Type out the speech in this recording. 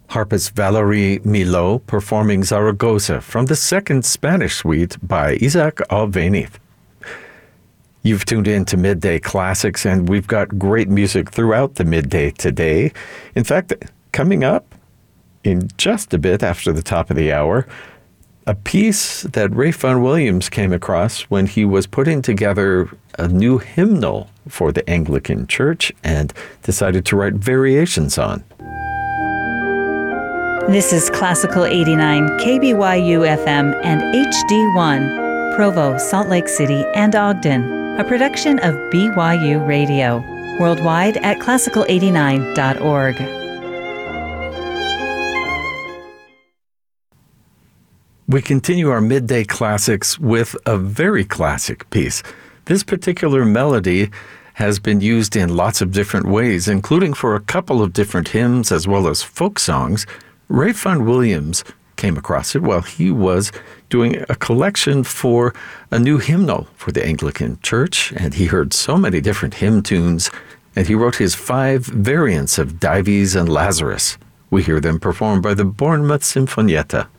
Harpist Valerie Milot performing Zaragoza from the second Spanish suite by Isaac Albéniz. You've tuned in to Midday Classics, and we've got great music throughout the midday today. In fact, coming up in just a bit after the top of the hour, a piece that Ralph Vaughan Williams came across when he was putting together a new hymnal for the Anglican Church and decided to write variations on. This is Classical 89, KBYU FM and HD1, Provo, Salt Lake City, and Ogden, a production of BYU Radio, worldwide at classical89.org. We continue our Midday Classics with a very classic piece. This particular melody has been used in lots of different ways, including for a couple of different hymns as well as folk songs. Ralph Vaughan Williams came across it while he was doing a collection for a new hymnal for the Anglican Church, and he heard so many different hymn tunes, and he wrote his 5 variants of Dives and Lazarus. We hear them performed by the Bournemouth Sinfonietta.